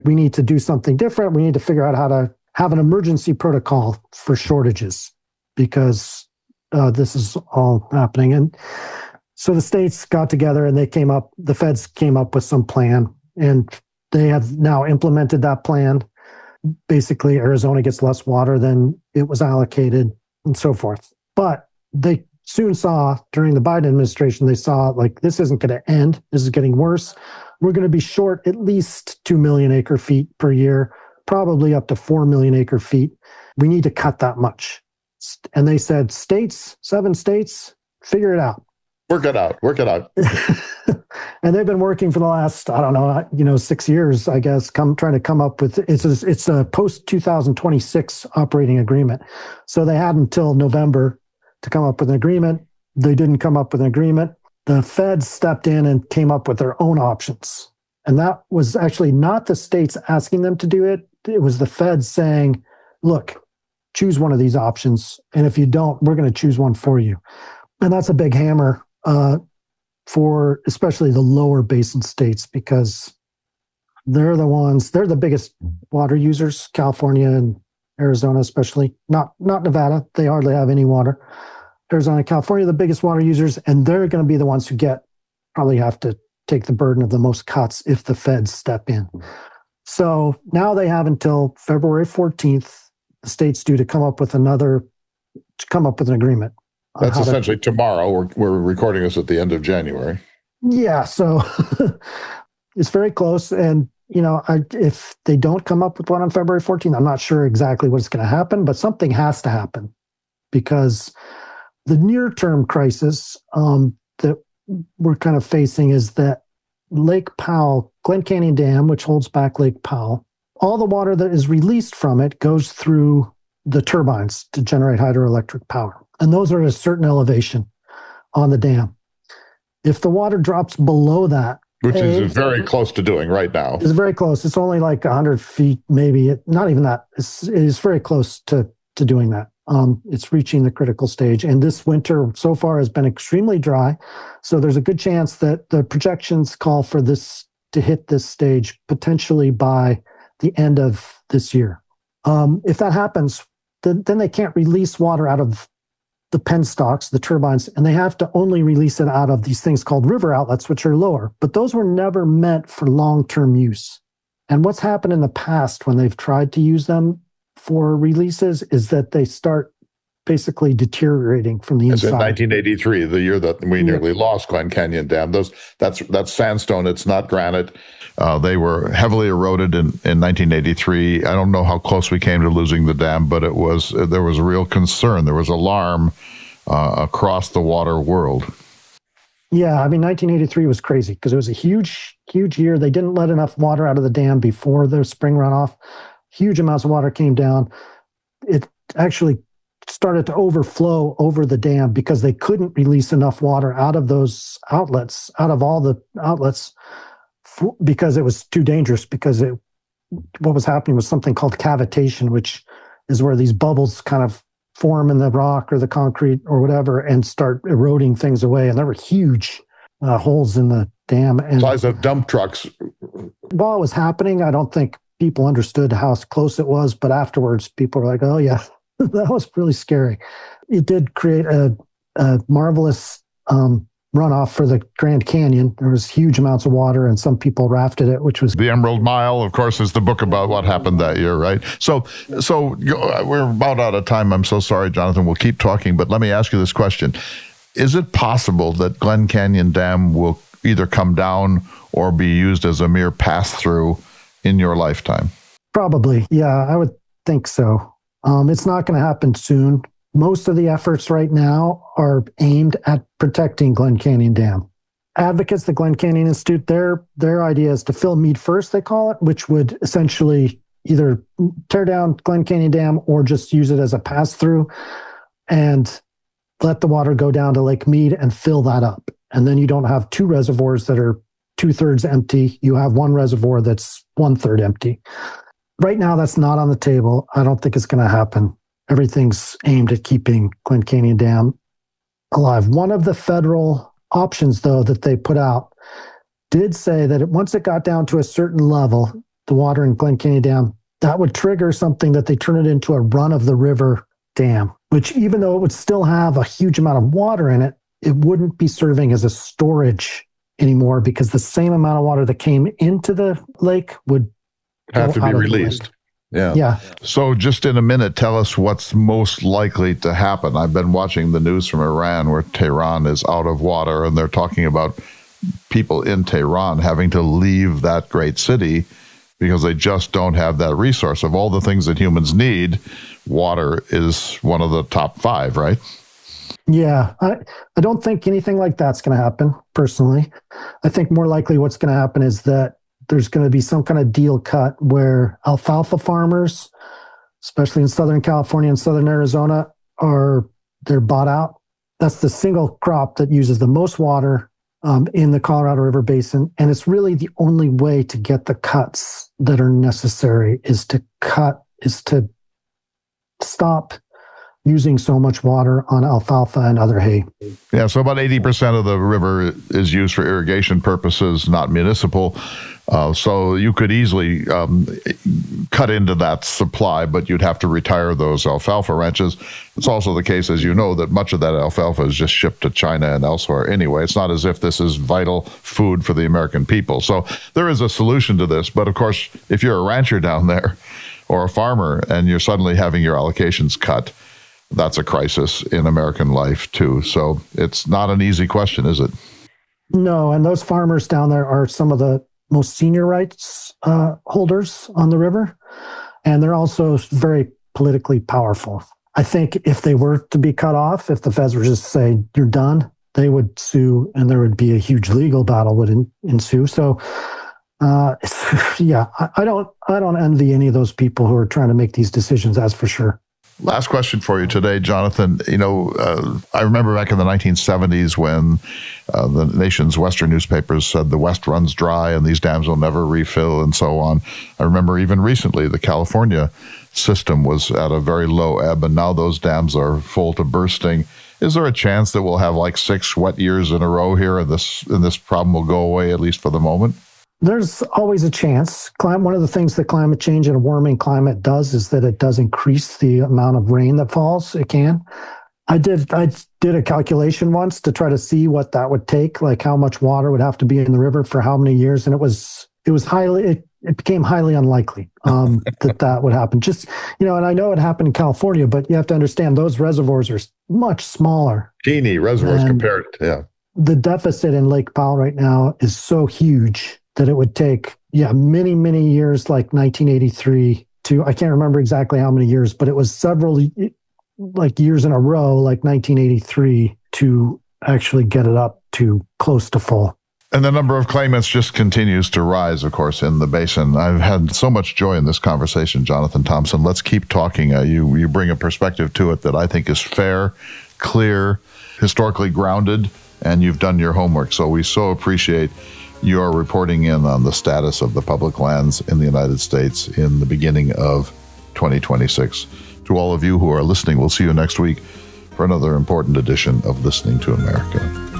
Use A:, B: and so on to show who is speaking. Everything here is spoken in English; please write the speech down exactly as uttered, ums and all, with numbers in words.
A: we need to do something different. We need to figure out how to have an emergency protocol for shortages because uh, this is all happening. And so the states got together and they came up, the feds came up with some plan, and they have now implemented that plan. Basically, Arizona gets less water than it was allocated and so forth. But they soon saw during the Biden administration, they saw like, this isn't going to end. This is getting worse. We're going to be short at least two million acre feet per year, probably up to four million acre feet. We need to cut that much. And they said, states, seven states, figure it out.
B: Work it out. Work it out.
A: And they've been working for the last, I don't know, you know, six years, I guess, come trying to come up with, it's a, it's a post two thousand twenty-six operating agreement. So they had until November to come up with an agreement. They didn't come up with an agreement. The feds stepped in and came up with their own options. And that was actually not the states asking them to do it. It was the feds saying, look, choose one of these options. And if you don't, we're going to choose one for you. And that's a big hammer uh, for especially the lower basin states, because they're the ones, they're the biggest water users, California and Arizona especially, not not Nevada. They hardly have any water. Arizona, California, the biggest water users, and they're going to be the ones who get, probably have to take the burden of the most cuts if the feds step in. So now they have until February fourteenth, the states do, to come up with another, to come up with an agreement.
B: That's essentially to, tomorrow. We're, we're recording this at the end of January.
A: Yeah, so it's very close. And, you know, I, if they don't come up with one on February fourteenth, I'm not sure exactly what's going to happen, but something has to happen, because the near-term crisis um, that we're kind of facing is that Lake Powell, Glen Canyon Dam, which holds back Lake Powell, all the water that is released from it goes through the turbines to generate hydroelectric power. And those are at a certain elevation on the dam. If the water drops below that,
B: which is very close to doing right now.
A: It's very close. It's only like one hundred feet, maybe. Not even that. It's, it is very close to, to doing that. Um, it's reaching the critical stage. And this winter so far has been extremely dry. So there's a good chance that the projections call for this to hit this stage potentially by the end of this year. Um, if that happens, then, then they can't release water out of the penstocks, the turbines, and they have to only release it out of these things called river outlets, which are lower. But those were never meant for long-term use. And what's happened in the past when they've tried to use them for releases is that they start basically deteriorating from the
B: As
A: inside.
B: in nineteen eighty-three, the year that we nearly yeah. lost Glen Canyon Dam. Those that's that's sandstone. It's not granite. Uh, they were heavily eroded in, in nineteen eighty-three. I don't know how close we came to losing the dam, but it was there was a real concern. There was alarm uh, across the water world.
A: Yeah, I mean, nineteen eighty-three was crazy because it was a huge, huge year. They didn't let enough water out of the dam before the spring runoff. Huge amounts of water came down. It actually started to overflow over the dam because they couldn't release enough water out of those outlets, out of all the outlets, f- because it was too dangerous. Because it, what was happening was something called cavitation, which is where these bubbles kind of form in the rock or the concrete or whatever and start eroding things away. And there were huge uh, holes in the dam. And
B: size of dump trucks.
A: While it was happening, I don't think people understood how close it was. But afterwards, people were like, oh, yeah, that was really scary. It did create a, a marvelous um, runoff for the Grand Canyon. There was huge amounts of water, and some people rafted it, which was...
B: The Emerald Mile, of course, is the book about what happened that year, right? So, so we're about out of time. I'm so sorry, Jonathan. We'll keep talking, but let me ask you this question. Is it possible that Glen Canyon Dam will either come down or be used as a mere pass-through in your lifetime?
A: Probably, yeah, I would think so. Um, it's not going to happen soon. Most of the efforts right now are aimed at protecting Glen Canyon Dam. Advocates, the Glen Canyon Institute, their their idea is to fill Meade first, they call it, which would essentially either tear down Glen Canyon Dam or just use it as a pass-through and let the water go down to Lake Meade and fill that up. And then you don't have two reservoirs that are two-thirds empty. You have one reservoir that's one-third empty. Right now, that's not on the table. I don't think it's going to happen. Everything's aimed at keeping Glen Canyon Dam alive. One of the federal options, though, that they put out did say that it, once it got down to a certain level, the water in Glen Canyon Dam, that would trigger something that they turn it into a run-of-the-river dam, which even though it would still have a huge amount of water in it, it wouldn't be serving as a storage anymore because the same amount of water that came into the lake would
C: have to be released. Yeah.
A: Yeah.
B: So just in a minute, tell us what's most likely to happen. I've been watching the news from Iran where Tehran is out of water, and they're talking about people in Tehran having to leave that great city because they just don't have that resource. Of all the things that humans need, water is one of the top five, right?
A: Yeah, I, I don't think anything like that's going to happen, personally. I think more likely what's going to happen is that there's going to be some kind of deal cut where alfalfa farmers, especially in Southern California and Southern Arizona, are they're bought out. That's the single crop that uses the most water um, in the Colorado River Basin. And it's really the only way to get the cuts that are necessary is to cut, is to stop using so much water on alfalfa and other hay.
B: Yeah, so about eighty percent of the river is used for irrigation purposes, not municipal. Uh, so you could easily um, cut into that supply, but you'd have to retire those alfalfa ranches. It's also the case, as you know, that much of that alfalfa is just shipped to China and elsewhere anyway. It's not as if this is vital food for the American people. So there is a solution to this. But of course, if you're a rancher down there or a farmer and you're suddenly having your allocations cut, that's a crisis in American life too. So it's not an easy question, is it?
A: No, and those farmers down there are some of the most senior rights uh, holders on the river, and they're also very politically powerful. I think if they were to be cut off, if the feds were just say, you're done, they would sue, and there would be a huge legal battle would en- ensue. So, uh, yeah, I, I don't I don't envy any of those people who are trying to make these decisions, that's for sure.
B: Last question for you today, Jonathan. You know, uh, I remember back in the nineteen seventies when uh, the nation's western newspapers said the West runs dry and these dams will never refill and so on. I remember even recently the California system was at a very low ebb, and now those dams are full to bursting. Is there a chance that we'll have like six wet years in a row here and this, and this problem will go away, at least for the moment?
A: There's always a chance. One of the things that climate change and a warming climate does is that it does increase the amount of rain that falls. It can. I did I did a calculation once to try to see what that would take, like how much water would have to be in the river for how many years, and it was it was highly it, it became highly unlikely um, that that would happen. Just you know, and I know it happened in California, but you have to understand those reservoirs are much smaller.
C: Teeny reservoirs compared, yeah.
A: The deficit in Lake Powell right now is so huge that it would take, yeah, many, many years, like nineteen eighty-three to, I can't remember exactly how many years, but it was several like years in a row, like nineteen eighty-three, to actually get it up to close to full.
B: And the number of claimants just continues to rise, of course, in the basin. I've had so much joy in this conversation, Jonathan Thompson. Let's keep talking. Uh, you, you bring a perspective to it that I think is fair, clear, historically grounded, and you've done your homework. So we so appreciate your reporting in on the status of the public lands in the United States in the beginning of twenty twenty-six. To all of you who are listening, we'll see you next week for another important edition of Listening to America.